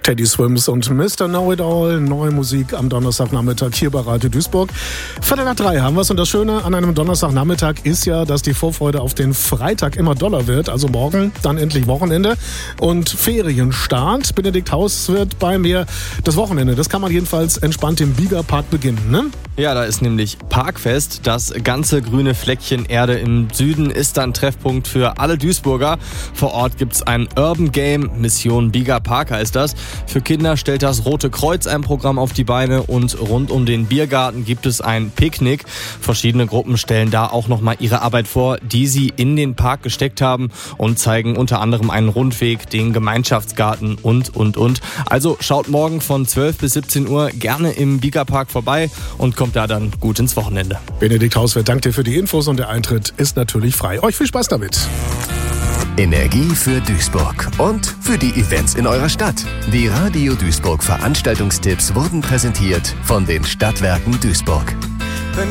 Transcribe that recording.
Teddy Swims und Mr. Know-It-All. Neue Musik am Donnerstagnachmittag hier bei Radio Duisburg. 2:45 haben wir es. Und das Schöne an einem Donnerstagnachmittag ist ja, dass die Vorfreude auf den Freitag immer doller wird. Also morgen dann endlich Wochenende und Ferienstart. Benedikt Haus wird bei mir das Wochenende. Das kann man jedenfalls entspannt im Biegerpark beginnen, ne? Ja, da ist nämlich Parkfest. Das ganze grüne Fleckchen Erde im Süden ist dann Treffpunkt für alle Duisburger. Vor Ort gibt's ein Urban Game, Mission Bieger Park heißt das. Für Kinder stellt das Rote Kreuz ein Programm auf die Beine und rund um den Biergarten gibt es ein Picknick. Verschiedene Gruppen stellen da auch nochmal ihre Arbeit vor, die sie in den Park gesteckt haben und zeigen unter anderem einen Rundweg, den Gemeinschaftsgarten und. Also schaut morgen von 12 bis 17 Uhr gerne im Biegerpark vorbei und kommt da dann gut ins Wochenende. Benedikt Hauswert, danke dir für die Infos und der Eintritt ist natürlich frei. Euch viel Spaß damit. Energie für Duisburg und für die Events in eurer Stadt. Die Radio Duisburg Veranstaltungstipps wurden präsentiert von den Stadtwerken Duisburg.